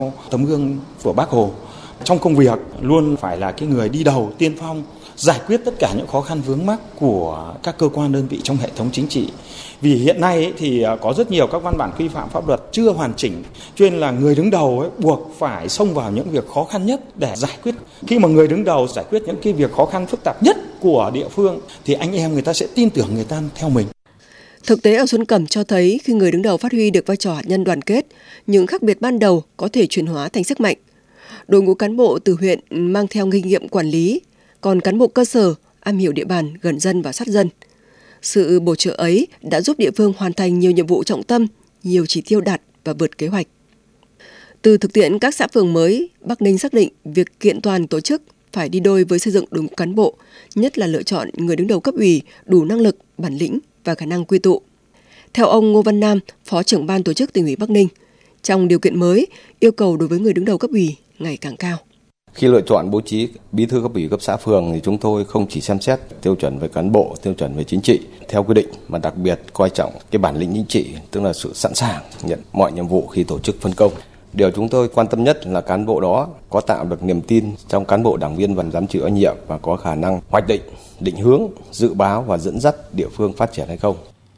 tấm gương của Bác Hồ. Trong công việc luôn phải là cái người đi đầu tiên phong, giải quyết tất cả những khó khăn vướng mắc của các cơ quan đơn vị trong hệ thống chính trị. Vì hiện nay thì có rất nhiều các văn bản quy phạm pháp luật chưa hoàn chỉnh, cho nên là người đứng đầu buộc phải xông vào những việc khó khăn nhất để giải quyết. Khi mà người đứng đầu giải quyết những cái việc khó khăn phức tạp nhất của địa phương thì anh em người ta sẽ tin tưởng, người ta theo mình. Thực tế ở Xuân Cẩm cho thấy khi người đứng đầu phát huy được vai trò hạt nhân đoàn kết, những khác biệt ban đầu có thể chuyển hóa thành sức mạnh. Đội ngũ cán bộ từ huyện mang theo kinh nghiệm quản lý, còn cán bộ cơ sở am hiểu địa bàn, gần dân và sát dân. Sự bổ trợ ấy đã giúp địa phương hoàn thành nhiều nhiệm vụ trọng tâm, nhiều chỉ tiêu đạt và vượt kế hoạch. Từ thực tiễn các xã phường mới, Bắc Ninh xác định việc kiện toàn tổ chức phải đi đôi với xây dựng đội ngũ cán bộ, nhất là lựa chọn người đứng đầu cấp ủy đủ năng lực, bản lĩnh và khả năng quy tụ. Theo ông Ngô Văn Nam, Phó trưởng ban tổ chức Tỉnh ủy Bắc Ninh, trong điều kiện mới, yêu cầu đối với người đứng đầu cấp ủy ngày càng cao. Khi lựa chọn bố trí bí thư cấp ủy cấp xã phường thì chúng tôi không chỉ xem xét tiêu chuẩn về cán bộ, tiêu chuẩn về chính trị theo quy định, mà đặc biệt coi trọng cái bản lĩnh chính trị, tức là sự sẵn sàng nhận mọi nhiệm vụ khi tổ chức phân công. Điều chúng tôi quan tâm nhất là cán bộ đó có tạo được niềm tin trong cán bộ đảng viên và giám chịu trách nhiệm và có khả năng hoạch định, định hướng, dự báo và dẫn dắt địa phương phát triển hay không.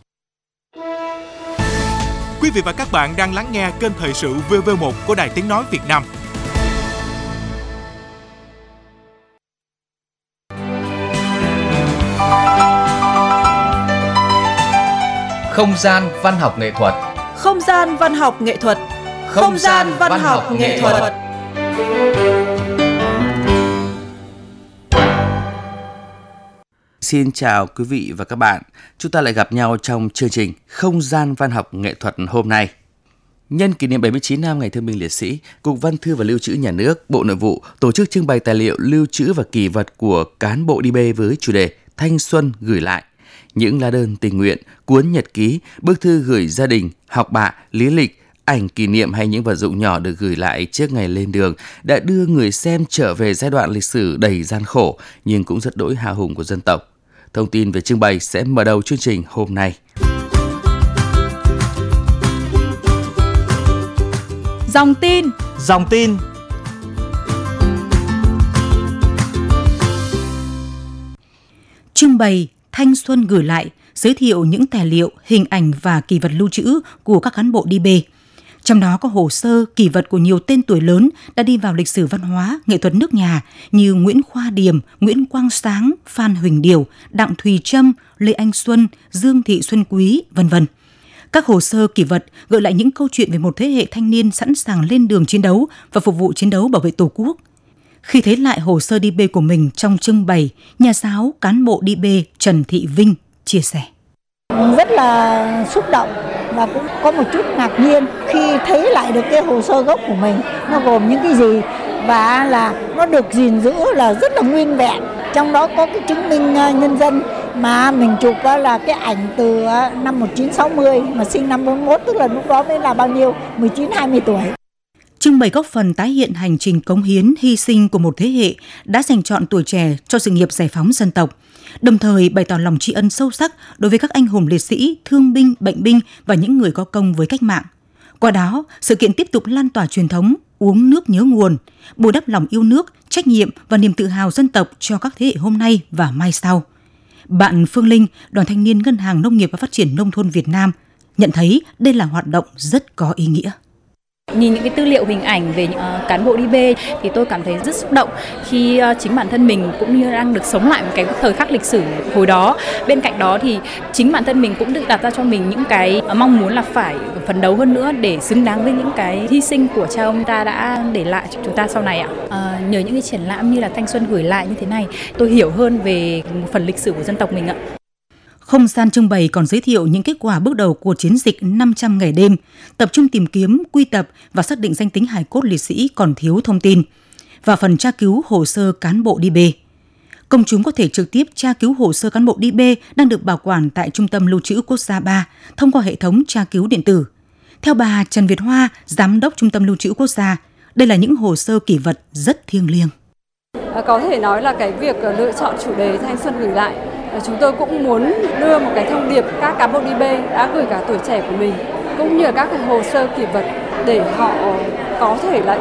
Quý vị và các bạn đang lắng nghe kênh Thời sự VV1 của Đài Tiếng nói Việt Nam. Không gian văn học nghệ thuật. Không gian văn học nghệ thuật. Không gian văn học nghệ thuật. Xin chào quý vị và các bạn. Chúng ta lại gặp nhau trong chương trình Không gian văn học nghệ thuật hôm nay. Nhân kỷ niệm 79 năm Ngày Thương binh Liệt sĩ, Cục Văn thư và Lưu trữ Nhà nước, Bộ Nội vụ tổ chức trưng bày tài liệu lưu trữ và kỷ vật của cán bộ DB với chủ đề Thanh xuân gửi lại. Những lá đơn tình nguyện, cuốn nhật ký, bức thư gửi gia đình, học bạ, lý lịch, ảnh kỷ niệm hay những vật dụng nhỏ được gửi lại trước ngày lên đường đã đưa người xem trở về giai đoạn lịch sử đầy gian khổ nhưng cũng rất đỗi hào hùng của dân tộc. Thông tin về trưng bày sẽ mở đầu chương trình hôm nay. Dòng tin. Trưng bày Thanh xuân gửi lại, giới thiệu những tài liệu, hình ảnh và kỷ vật lưu trữ của các cán bộ DB. Trong đó có hồ sơ, kỷ vật của nhiều tên tuổi lớn đã đi vào lịch sử văn hóa, nghệ thuật nước nhà như Nguyễn Khoa Điềm, Nguyễn Quang Sáng, Phan Huỳnh Điều, Đặng Thùy Trâm, Lê Anh Xuân, Dương Thị Xuân Quý, v.v. Các hồ sơ kỷ vật gợi lại những câu chuyện về một thế hệ thanh niên sẵn sàng lên đường chiến đấu và phục vụ chiến đấu bảo vệ Tổ quốc. Khi thấy lại hồ sơ DB của mình trong trưng bày, nhà giáo cán bộ DB Trần Thị Vinh chia sẻ. Rất là xúc động và cũng có một chút ngạc nhiên khi thấy lại được cái hồ sơ gốc của mình, nó gồm những cái gì và là nó được gìn giữ là rất là nguyên vẹn. Trong đó có cái chứng minh nhân dân mà mình chụp là cái ảnh từ năm 1960 mà sinh năm 41, tức là lúc đó mới là bao nhiêu, 19-20 tuổi. Trưng bày góp phần tái hiện hành trình cống hiến, hy sinh của một thế hệ đã dành trọn tuổi trẻ cho sự nghiệp giải phóng dân tộc, đồng thời bày tỏ lòng tri ân sâu sắc đối với các anh hùng liệt sĩ, thương binh, bệnh binh và những người có công với cách mạng. Qua đó, sự kiện tiếp tục lan tỏa truyền thống uống nước nhớ nguồn, bồi đắp lòng yêu nước, trách nhiệm và niềm tự hào dân tộc cho các thế hệ hôm nay và mai sau. Bạn Phương Linh, Đoàn Thanh niên Ngân hàng Nông nghiệp và Phát triển Nông thôn Việt Nam, nhận thấy đây là hoạt động rất có ý nghĩa. Nhìn những cái tư liệu hình ảnh về những cán bộ DB thì tôi cảm thấy rất xúc động khi chính bản thân mình cũng như đang được sống lại một cái thời khắc lịch sử hồi đó. Bên cạnh đó thì chính bản thân mình cũng được đặt ra cho mình những cái mong muốn là phải phấn đấu hơn nữa để xứng đáng với những cái hy sinh của cha ông ta đã để lại cho chúng ta sau này ạ. Nhờ những cái triển lãm như là Thanh xuân gửi lại như thế này, tôi hiểu hơn về một phần lịch sử của dân tộc mình ạ. Không gian trưng bày còn giới thiệu những kết quả bước đầu của chiến dịch 500 ngày đêm, tập trung tìm kiếm, quy tập và xác định danh tính hài cốt liệt sĩ còn thiếu thông tin, và phần tra cứu hồ sơ cán bộ DB. Công chúng có thể trực tiếp tra cứu hồ sơ cán bộ DB đang được bảo quản tại Trung tâm Lưu trữ Quốc gia 3 thông qua hệ thống tra cứu điện tử. Theo bà Trần Việt Hoa, Giám đốc Trung tâm Lưu trữ Quốc gia, đây là những hồ sơ kỷ vật rất thiêng liêng. Có thể nói là cái việc lựa chọn chủ đề Thanh xuân gửi lại, chúng tôi cũng muốn đưa một cái thông điệp các cán bộ DB đã gửi cả tuổi trẻ của mình cũng như các cái hồ sơ kỷ vật để họ có thể là